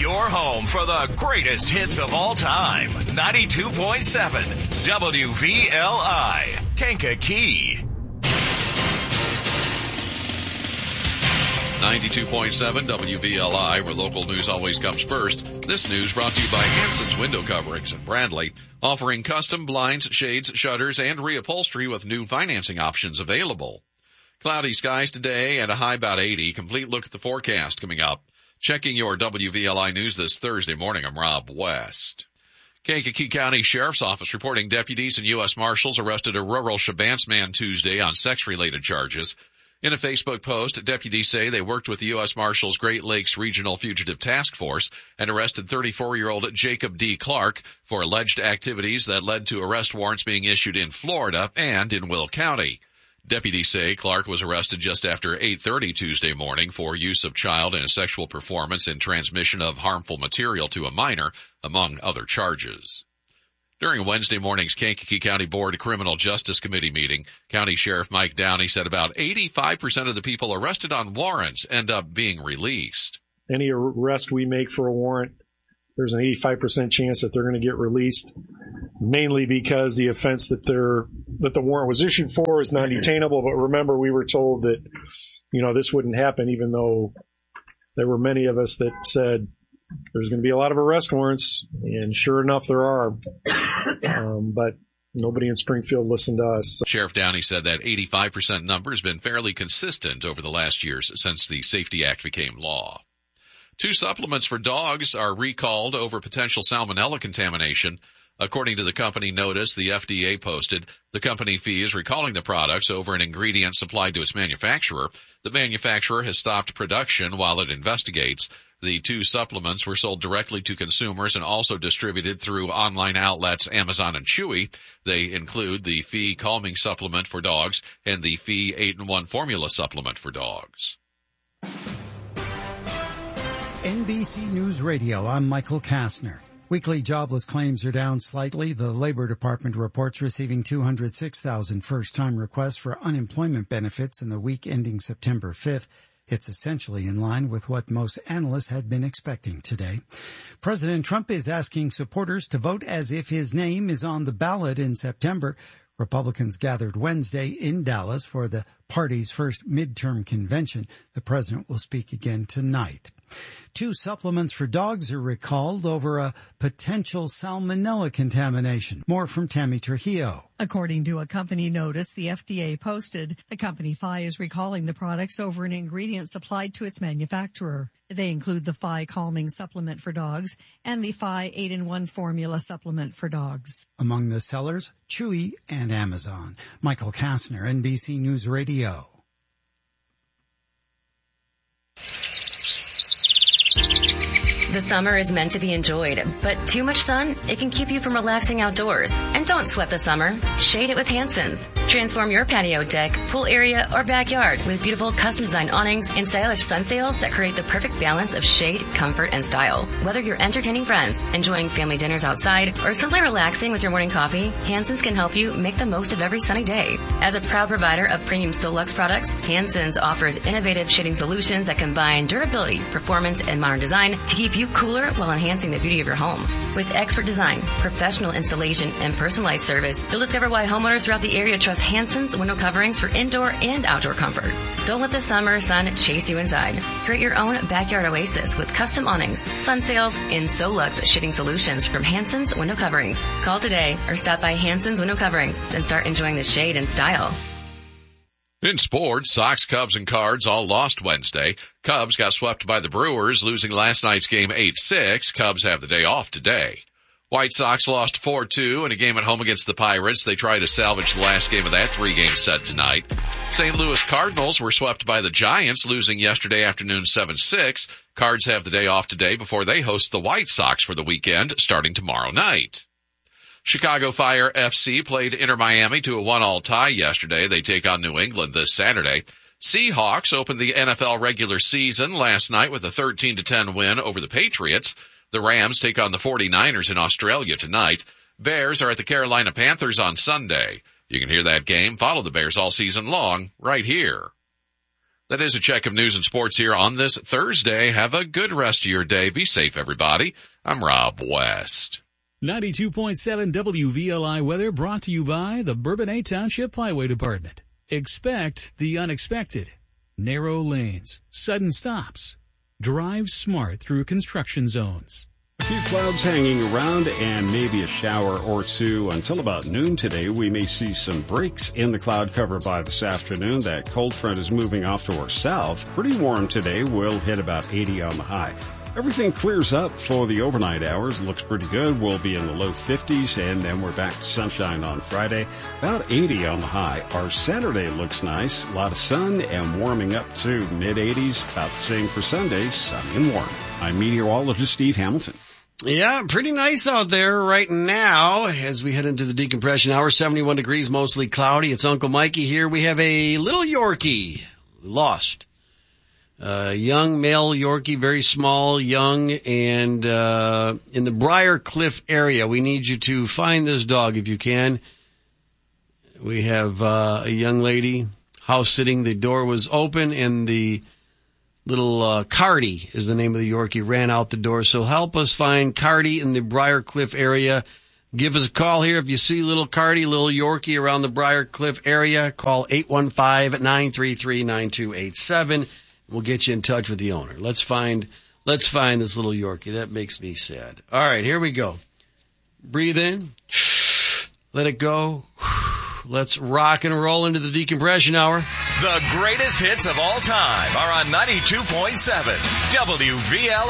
Your home for the greatest hits of all time. 92.7 WVLI, Kankakee. 92.7 WVLI, where local news always comes first. This news brought to you by Hanson's Window Coverings in Bradley, offering custom blinds, shades, shutters, and reupholstery with new financing options available. Cloudy skies today and a high about 80. Complete look at the forecast coming up. Checking your WVLI news this Thursday morning, I'm Rob West. Kankakee County Sheriff's Office reporting deputies and U.S. Marshals arrested a rural Shabance man Tuesday on sex-related charges. In a Facebook post, deputies say they worked with the U.S. Marshals Great Lakes Regional Fugitive Task Force and arrested 34-year-old Jacob D. Clark for alleged activities that led to arrest warrants being issued in Florida and in Will County. Deputies say Clark was arrested just after 8:30 Tuesday morning for use of child in a sexual performance and transmission of harmful material to a minor, among other charges. During Wednesday morning's Kankakee County Board Criminal Justice Committee meeting, County Sheriff Mike Downey said about 85% of the people arrested on warrants end up being released. Any arrest we make for a warrant, there's an 85% chance that they're going to get released, mainly because the offense that the warrant was issued for is non-detainable. But remember, we were told that, this wouldn't happen, even though there were many of us that said there's going to be a lot of arrest warrants, and sure enough, there are. But nobody in Springfield listened to us. Sheriff Downey said that 85% number has been fairly consistent over the last years since the Safety Act became law. 2 supplements for dogs are recalled over potential salmonella contamination. According to the company notice the FDA posted, the company fee is recalling the products over an ingredient supplied to its manufacturer. The manufacturer has stopped production while it investigates. The 2 supplements were sold directly to consumers and also distributed through online outlets Amazon and Chewy. They include the Fee Calming Supplement for dogs and the Fee 8-in-1 Formula Supplement for dogs. NBC News Radio, I'm Michael Kastner. Weekly jobless claims are down slightly. The Labor Department reports receiving 206,000 first-time requests for unemployment benefits in the week ending September 5th. It's essentially in line with what most analysts had been expecting today. President Trump is asking supporters to vote as if his name is on the ballot in September. Republicans gathered Wednesday in Dallas for the party's first midterm convention. The president will speak again tonight. 2 supplements for dogs are recalled over a potential salmonella contamination. More from Tammy Trujillo. According to a company notice the FDA posted, the company Phi is recalling the products over an ingredient supplied to its manufacturer. They include the Phi Calming Supplement for dogs and the Phi 8-in-1 Formula Supplement for dogs. Among the sellers, Chewy and Amazon. Michael Kastner, NBC News Radio. The summer is meant to be enjoyed, but too much sun, it can keep you from relaxing outdoors. And don't sweat the summer. Shade it with Hanson's. Transform your patio, deck, pool area, or backyard with beautiful custom-designed awnings and stylish sun sails that create the perfect balance of shade, comfort, and style. Whether you're entertaining friends, enjoying family dinners outside, or simply relaxing with your morning coffee, Hanson's can help you make the most of every sunny day. As a proud provider of premium Solux products, Hanson's offers innovative shading solutions that combine durability, performance, and modern design to keep you cooler while enhancing the beauty of your home. With expert design, professional installation, and personalized service, you'll discover why homeowners throughout the area trust Hanson's window coverings for indoor and outdoor comfort. Don't let the summer sun chase you inside. Create your own backyard oasis with custom awnings, sun sails, and Solux shading solutions from Hanson's Window Coverings. Call today or stop by Hanson's Window Coverings, then start enjoying the shade and style. In sports, Sox, Cubs, and Cards all lost Wednesday. Cubs got swept by the Brewers, losing last night's game 8-6. Cubs have the day off today. White Sox lost 4-2 in a game at home against the Pirates. They try to salvage the last game of that 3-game set tonight. St. Louis Cardinals were swept by the Giants, losing yesterday afternoon 7-6. Cards have the day off today before they host the White Sox for the weekend, starting tomorrow night. Chicago Fire FC played Inter Miami to a 1-1 tie yesterday. They take on New England this Saturday. Seahawks opened the NFL regular season last night with a 13-10 win over the Patriots. The Rams take on the 49ers in Australia tonight. Bears are at the Carolina Panthers on Sunday. You can hear that game, follow the Bears all season long, right here. That is a check of news and sports here on this Thursday. Have a good rest of your day. Be safe, everybody. I'm Rob West. 92.7 WVLI weather brought to you by the Bourbonnais Township Highway Department. Expect the unexpected. Narrow lanes, sudden stops. Drive smart through construction zones. A few clouds hanging around and maybe a shower or two until about noon today. We may see some breaks in the cloud cover by this afternoon. That cold front is moving off to our south. Pretty warm today. We'll hit about 80 on the high. Everything clears up for the overnight hours. Looks pretty good. We'll be in the low 50s, and then we're back to sunshine on Friday. About 80 on the high. Our Saturday looks nice. A lot of sun and warming up to mid-80s. About the same for Sunday, sunny and warm. I'm meteorologist Steve Hamilton. Yeah, pretty nice out there right now as we head into the decompression hour. 71 degrees, mostly cloudy. It's Uncle Mikey here. We have a little Yorkie lost. Young male Yorkie, very small, young, and in the Briar Cliff area. We need you to find this dog if you can. We have a young lady house sitting. The door was open, and the little Cardi is the name of the Yorkie, ran out the door. So help us find Cardi in the Briar Cliff area. Give us a call here if you see little Cardi, little Yorkie around the Briar Cliff area. Call 815-933-9287. We'll get you in touch with the owner. Let's find this little Yorkie. That makes me sad. All right, here we go. Breathe in. Let it go. Let's rock and roll into the decompression hour. The greatest hits of all time are on 92.7 WVLI.